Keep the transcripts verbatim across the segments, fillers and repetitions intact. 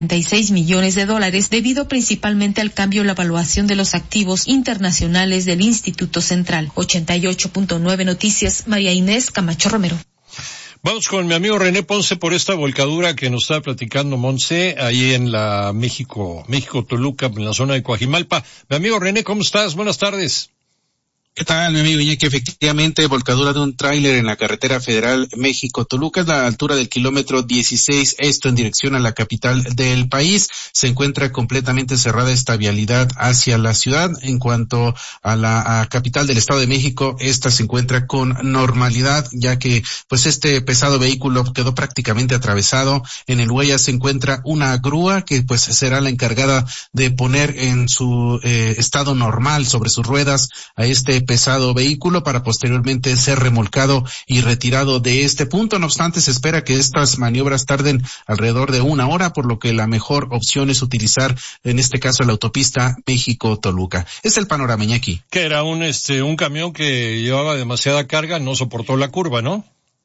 treinta y seis millones de dólares debido principalmente al cambio en la evaluación de los activos internacionales del Instituto Central. ochenta y ocho punto nueve Noticias, María Inés Camacho Romero. Vamos con mi amigo René Ponce por esta volcadura que nos está platicando Monse, ahí en la México, México Toluca, en la zona de Coajimalpa. Mi amigo René, ¿cómo estás? Buenas tardes. ¿Qué tal, mi amigo Iñaki? Efectivamente, volcadura de un tráiler en la carretera federal México-Toluca, a la altura del kilómetro dieciséis, esto en dirección a la capital del país. Se encuentra completamente cerrada esta vialidad hacia la ciudad. En cuanto a la a capital del Estado de México, esta se encuentra con normalidad, ya que pues este pesado vehículo quedó prácticamente atravesado. En el huella se encuentra una grúa que pues será la encargada de poner en su eh, estado normal sobre sus ruedas a este pesado vehículo para posteriormente ser remolcado y retirado de este punto. No obstante, se espera que estas maniobras tarden alrededor de una hora, por lo que la mejor opción es utilizar, en este caso, la autopista México-Toluca. Es el panorama, Iñaki. Que era un este un camión que llevaba demasiada carga, no soportó la curva, ¿no?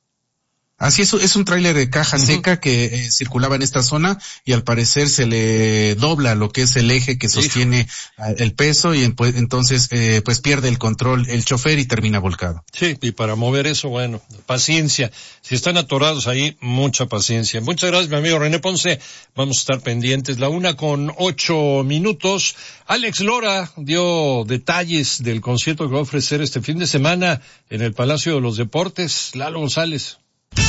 Así es, es un tráiler de caja uh-huh. seca que eh, circulaba en esta zona y al parecer se le dobla lo que es el eje que sostiene sí. el peso y pues, entonces eh, pues pierde el control el chofer y termina volcado. Sí, y para mover eso, bueno, paciencia. Si están atorados ahí, mucha paciencia. Muchas gracias, mi amigo René Ponce. Vamos a estar pendientes. La una con ocho minutos. Alex Lora dio detalles del concierto que va a ofrecer este fin de semana en el Palacio de los Deportes. Lalo González.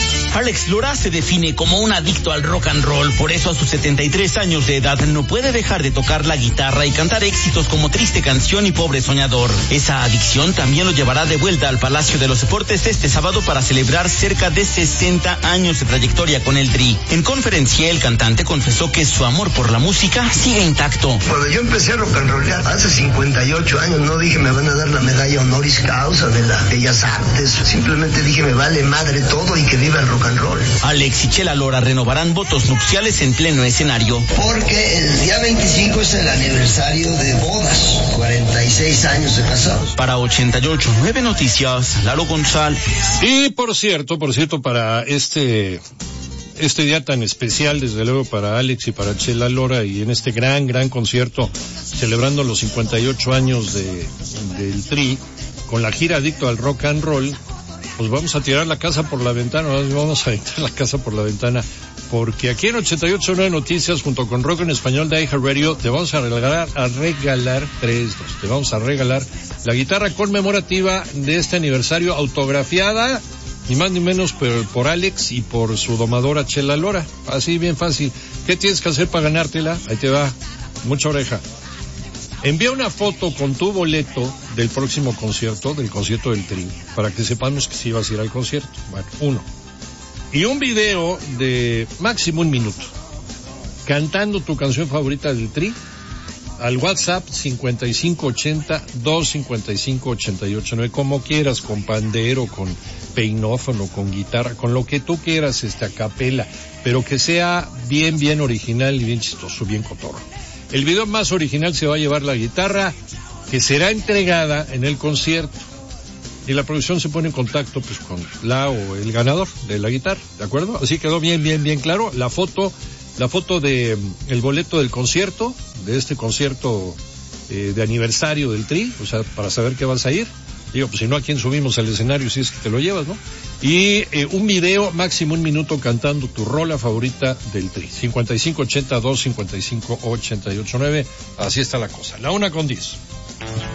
Alex Lora se define como un adicto al rock and roll, por eso a sus setenta y tres años de edad no puede dejar de tocar la guitarra y cantar éxitos como Triste Canción y Pobre Soñador. Esa adicción también lo llevará de vuelta al Palacio de los Deportes este sábado para celebrar cerca de sesenta años de trayectoria con el Tri. En conferencia, el cantante confesó que su amor por la música sigue intacto. Cuando yo empecé a rock and rollear hace cincuenta y ocho años, no dije me van a dar la medalla honoris causa de las Bellas Artes, simplemente dije me vale madre todo y que viva el rock and roll. Alex y Chela Lora renovarán votos nupciales en pleno escenario. Porque el día veinticinco es el aniversario de bodas, cuarenta y seis años de casados. Para ochenta y ocho punto nueve Noticias, Lalo González. Y por cierto, por cierto, para este este día tan especial, desde luego para Alex y para Chela Lora, y en este gran, gran concierto celebrando los cincuenta y ocho años de del Tri, con la gira Adicto al Rock and Roll, pues vamos a tirar la casa por la ventana, vamos a tirar la casa por la ventana, porque aquí en ochenta y ocho punto nueve Noticias, junto con Rock en Español de iHeartRadio, te vamos a regalar, a regalar, tres, dos, te vamos a regalar la guitarra conmemorativa de este aniversario, autografiada, ni más ni menos por, por Alex y por su domadora Chela Lora. Así, bien fácil. ¿Qué tienes que hacer para ganártela? Ahí te va, mucha oreja. Envía una foto con tu boleto del próximo concierto, del concierto del Tri, para que sepamos que sí vas a ir al concierto. Bueno, uno. Y un video de máximo un minuto, cantando tu canción favorita del Tri, al WhatsApp cincuenta y cinco ochenta, doscientos cincuenta y cinco ochenta y ocho nueve, como quieras, con pandero, con peinófono, con guitarra, con lo que tú quieras, este, a capela, pero que sea bien, bien original y bien chistoso, bien cotorro. El video más original se va a llevar la guitarra, que será entregada en el concierto. Y la producción se pone en contacto pues con la o el ganador de la guitarra, ¿de acuerdo? Así quedó bien, bien, bien claro. La foto, la foto de el boleto del concierto, de este concierto eh, de aniversario del Tri, o sea, para saber qué vas a ir. Digo, pues si no, ¿a quién subimos al escenario si es que te lo llevas, no? Y eh, un video, máximo un minuto, cantando tu rola favorita del Tri. cincuenta y cinco ochenta, doscientos cincuenta y cinco ochenta y ocho nueve. Así está la cosa. La una con diez.